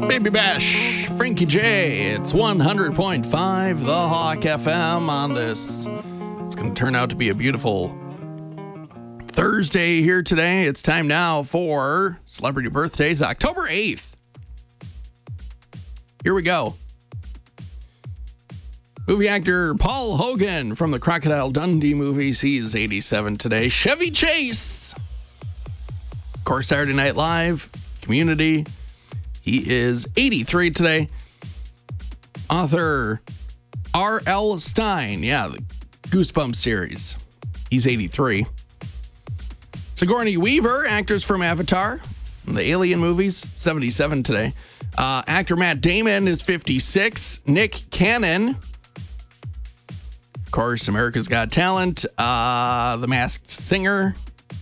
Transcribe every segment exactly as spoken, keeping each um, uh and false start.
Baby Bash, Frankie J. It's one hundred point five The Hawk F M on this. It's going to turn out to be a beautiful Thursday here today. It's time now for Celebrity Birthdays, October eighth. Here we go. Movie actor Paul Hogan from the Crocodile Dundee movies. He's eighty-seven today. Chevy Chase. Of course, Saturday Night Live, Community. He is eighty-three today. Author R L. Stein. Yeah, the Goosebumps series. He's eighty-three. Sigourney Weaver, actress from Avatar, the Alien movies, seventy-seven today. Uh, actor Matt Damon is fifty-six. Nick Cannon, of course, America's Got Talent, uh, The Masked Singer,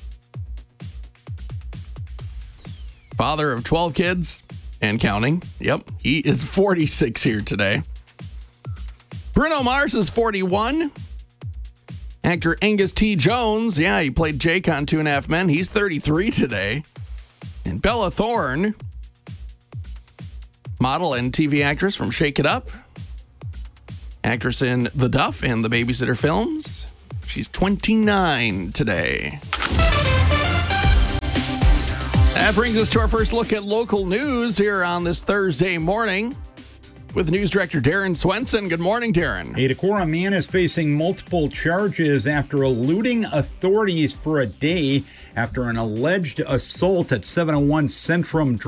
father of twelve kids and counting. Yep, he is forty-six here today. Bruno Mars is forty-one. Actor Angus T. Jones, yeah, he played Jake on Two and a Half Men. He's thirty-three today. And Bella Thorne, model and T V actress from Shake It Up, actress in The Duff and the Babysitter films. She's twenty-nine today. That brings us to our first look at local news here on this Thursday morning with news director Darren Swenson. Good morning, Darren. A Decorah man is facing multiple charges after eluding authorities for a day after an alleged assault at seven oh one Centrum Drive.